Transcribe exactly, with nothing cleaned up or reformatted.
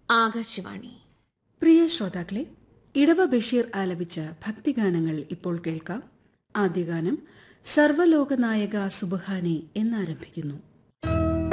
ആകാശവാണി. പ്രിയ ശ്രോതാക്കളെ, ഇടവ ബഷീർ ആലപിച്ച ഭക്തിഗാനങ്ങൾ ഇപ്പോൾ കേൾക്കാം. ആദ്യ ഗാനം സർവലോകനായക സുബ്ഹാനെ എന്നാരംഭിക്കുന്നു.